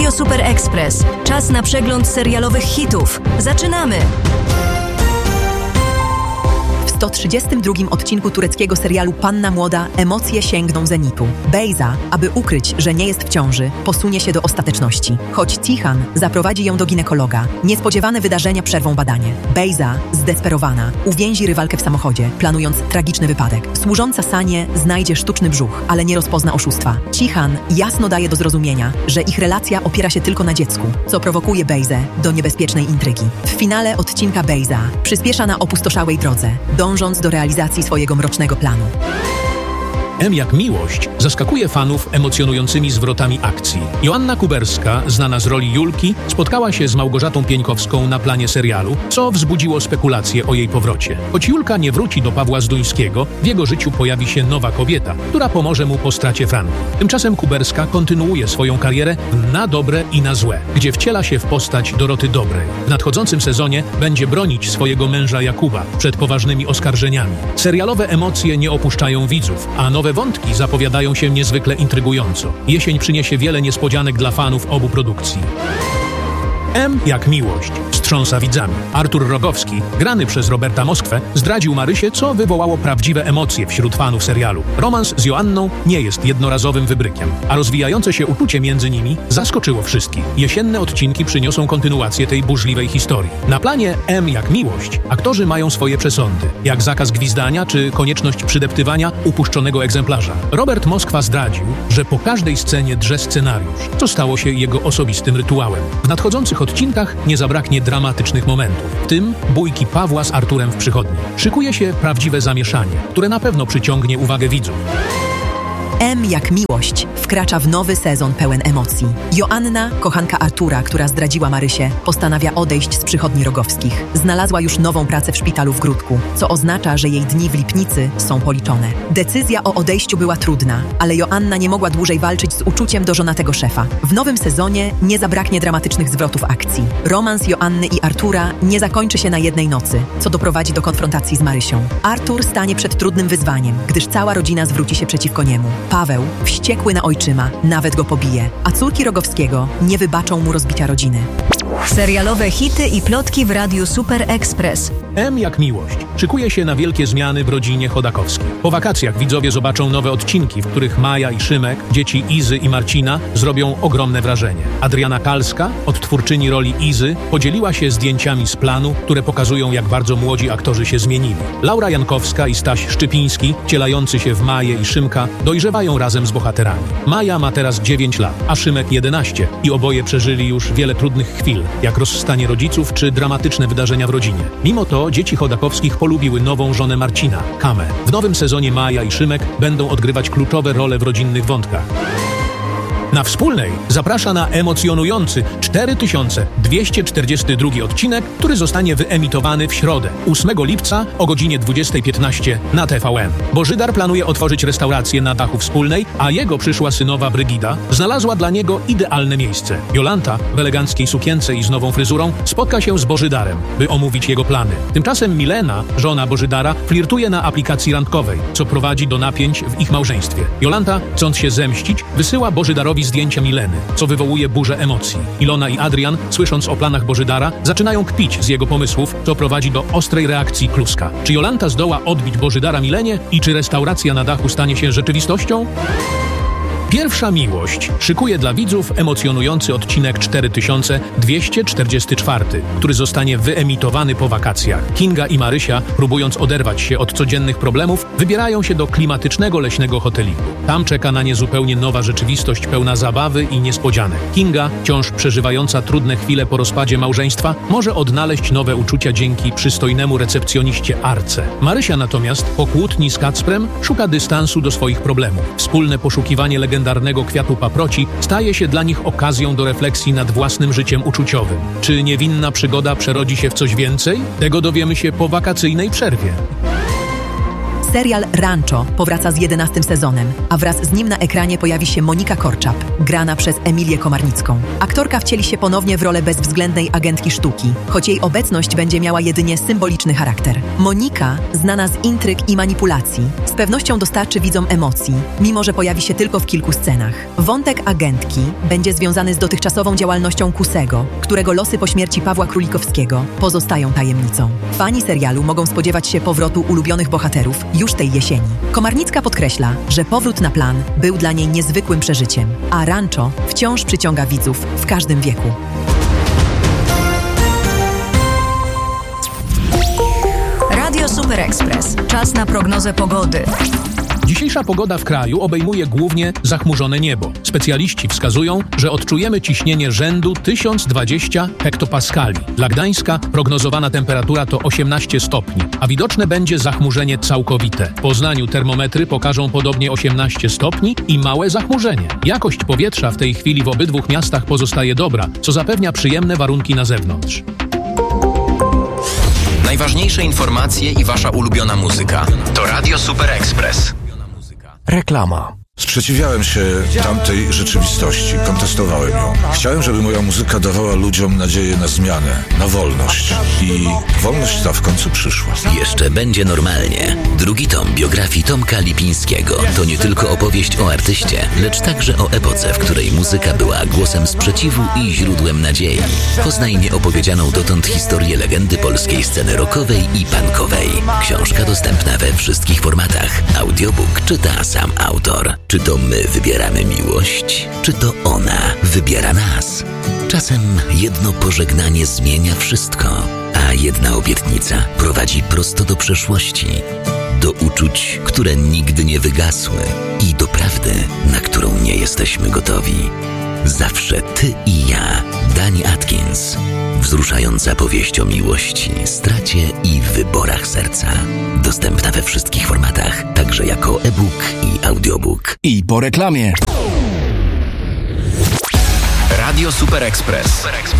Radio Super Express. Czas na przegląd serialowych hitów. Zaczynamy! W 132 odcinku tureckiego serialu Panna Młoda emocje sięgną zenitu. Beyza, aby ukryć, że nie jest w ciąży, posunie się do ostateczności. Choć Tihan zaprowadzi ją do ginekologa, niespodziewane wydarzenia przerwą badanie. Beyza, zdesperowana, uwięzi rywalkę w samochodzie, planując tragiczny wypadek. Służąca Sanie znajdzie sztuczny brzuch, ale nie rozpozna oszustwa. Tihan jasno daje do zrozumienia, że ich relacja opiera się tylko na dziecku, co prowokuje Beyzę do niebezpiecznej intrygi. W finale odcinka Beyza przyspiesza na opustoszałej drodze, dążąc do realizacji swojego mrocznego planu. M jak miłość zaskakuje fanów emocjonującymi zwrotami akcji. Joanna Kuberska, znana z roli Julki, spotkała się z Małgorzatą Pieńkowską na planie serialu, co wzbudziło spekulacje o jej powrocie. Choć Julka nie wróci do Pawła Zduńskiego, w jego życiu pojawi się nowa kobieta, która pomoże mu po stracie Franki. Tymczasem Kuberska kontynuuje swoją karierę na dobre i na złe, gdzie wciela się w postać Doroty Dobrej. W nadchodzącym sezonie będzie bronić swojego męża Jakuba przed poważnymi oskarżeniami. Serialowe emocje nie opuszczają widzów, a nowe wątki zapowiadają się niezwykle intrygująco. Jesień przyniesie wiele niespodzianek dla fanów obu produkcji. M jak miłość wstrząsa widzami. Artur Rogowski, grany przez Roberta Moskwę, zdradził Marysię, co wywołało prawdziwe emocje wśród fanów serialu. Romans z Joanną nie jest jednorazowym wybrykiem, a rozwijające się uczucie między nimi zaskoczyło wszystkich. Jesienne odcinki przyniosą kontynuację tej burzliwej historii. Na planie M jak miłość aktorzy mają swoje przesądy, jak zakaz gwizdania czy konieczność przydeptywania upuszczonego egzemplarza. Robert Moskwa zdradził, że po każdej scenie drze scenariusz, co stało się jego osobistym rytuałem. W nadchodzących odcinkach nie zabraknie dramatycznych momentów, w tym bójki Pawła z Arturem w przychodni. Szykuje się prawdziwe zamieszanie, które na pewno przyciągnie uwagę widzów. M jak miłość wkracza w nowy sezon pełen emocji. Joanna, kochanka Artura, która zdradziła Marysię, postanawia odejść z przychodni Rogowskich. Znalazła już nową pracę w szpitalu w Gródku, co oznacza, że jej dni w Lipnicy są policzone. Decyzja o odejściu była trudna, ale Joanna nie mogła dłużej walczyć z uczuciem do żonatego szefa. W nowym sezonie nie zabraknie dramatycznych zwrotów akcji. Romans Joanny i Artura nie zakończy się na jednej nocy, co doprowadzi do konfrontacji z Marysią. Artur stanie przed trudnym wyzwaniem, gdyż cała rodzina zwróci się przeciwko niemu. Paweł, wściekły na ojczyma, nawet go pobije, a córki Rogowskiego nie wybaczą mu rozbicia rodziny. Serialowe hity i plotki w Radiu Super Express. M jak miłość szykuje się na wielkie zmiany w rodzinie Chodakowskich. Po wakacjach widzowie zobaczą nowe odcinki, w których Maja i Szymek, dzieci Izy i Marcina, zrobią ogromne wrażenie. Adriana Kalska, odtwórczyni roli Izy, podzieliła się zdjęciami z planu, które pokazują, jak bardzo młodzi aktorzy się zmienili. Laura Jankowska i Staś Szczypiński, wcielający się w Maję i Szymka, dojrzewają razem z bohaterami. Maja ma teraz 9 lat, a Szymek 11 i oboje przeżyli już wiele trudnych chwil, jak rozstanie rodziców czy dramatyczne wydarzenia w rodzinie. Mimo to dzieci Chodakowskich polubiły nową żonę Marcina, Kamę. W nowym sezonie Maja i Szymek będą odgrywać kluczowe role w rodzinnych wątkach. Na Wspólnej zaprasza na emocjonujący 4242 odcinek, który zostanie wyemitowany w środę, 8 lipca o godzinie 20:15 na TVN. Bożydar planuje otworzyć restaurację na dachu Wspólnej, a jego przyszła synowa Brygida znalazła dla niego idealne miejsce. Jolanta w eleganckiej sukience i z nową fryzurą spotka się z Bożydarem, by omówić jego plany. Tymczasem Milena, żona Bożydara, flirtuje na aplikacji randkowej, co prowadzi do napięć w ich małżeństwie. Jolanta, chcąc się zemścić, wysyła Bożydarowi zdjęcia Mileny, co wywołuje burzę emocji. Ilona i Adrian, słysząc o planach Bożydara, zaczynają kpić z jego pomysłów, co prowadzi do ostrej reakcji Kluska. Czy Jolanta zdoła odbić Bożydara Milenie i czy restauracja na dachu stanie się rzeczywistością? Pierwsza miłość szykuje dla widzów emocjonujący odcinek 4244, który zostanie wyemitowany po wakacjach. Kinga i Marysia, próbując oderwać się od codziennych problemów, wybierają się do klimatycznego leśnego hoteliku. Tam czeka na nie zupełnie nowa rzeczywistość pełna zabawy i niespodzianek. Kinga, wciąż przeżywająca trudne chwile po rozpadzie małżeństwa, może odnaleźć nowe uczucia dzięki przystojnemu recepcjoniście Arce. Marysia natomiast po kłótni z Kacprem szuka dystansu do swoich problemów. Wspólne poszukiwanie legendarnego kwiatu paproci staje się dla nich okazją do refleksji nad własnym życiem uczuciowym. Czy niewinna przygoda przerodzi się w coś więcej? Tego dowiemy się po wakacyjnej przerwie. Serial Rancho powraca z 11. sezonem, a wraz z nim na ekranie pojawi się Monika Korczap, grana przez Emilię Komarnicką. Aktorka wcieli się ponownie w rolę bezwzględnej agentki sztuki, choć jej obecność będzie miała jedynie symboliczny charakter. Monika, znana z intryg i manipulacji, z pewnością dostarczy widzom emocji, mimo że pojawi się tylko w kilku scenach. Wątek agentki będzie związany z dotychczasową działalnością Kusego, którego losy po śmierci Pawła Królikowskiego pozostają tajemnicą. Fani serialu mogą spodziewać się powrotu ulubionych bohaterów już tej jesieni. Komarnicka podkreśla, że powrót na plan był dla niej niezwykłym przeżyciem, a Rancho wciąż przyciąga widzów w każdym wieku. Radio Super Express. Czas na prognozę pogody. Dzisiejsza pogoda w kraju obejmuje głównie zachmurzone niebo. Specjaliści wskazują, że odczujemy ciśnienie rzędu 1020 hektopaskali. Dla Gdańska prognozowana temperatura to 18 stopni, a widoczne będzie zachmurzenie całkowite. W Poznaniu termometry pokażą podobnie 18 stopni i małe zachmurzenie. Jakość powietrza w tej chwili w obydwu miastach pozostaje dobra, co zapewnia przyjemne warunki na zewnątrz. Najważniejsze informacje i wasza ulubiona muzyka to Radio Super Express. Reklama. Sprzeciwiałem się tamtej rzeczywistości, kontestowałem ją. Chciałem, żeby moja muzyka dawała ludziom nadzieję na zmianę, na wolność. I wolność ta w końcu przyszła. Jeszcze będzie normalnie. Drugi tom biografii Tomka Lipińskiego to nie tylko opowieść o artyście, lecz także o epoce, w której muzyka była głosem sprzeciwu i źródłem nadziei. Poznaj nieopowiedzianą dotąd historię legendy polskiej sceny rockowej i punkowej. Książka dostępna we wszystkich formatach. Audiobook czyta sam autor. Czy to my wybieramy miłość, czy to ona wybiera nas? Czasem jedno pożegnanie zmienia wszystko, a jedna obietnica prowadzi prosto do przeszłości, do uczuć, które nigdy nie wygasły i do prawdy, na którą nie jesteśmy gotowi. Zawsze ty i ja. Dani Atkins. Wzruszająca powieść o miłości, stracie i wyborach serca. Dostępna we wszystkich formatach, także jako e-book i audiobook. I po reklamie. Radio Super Express.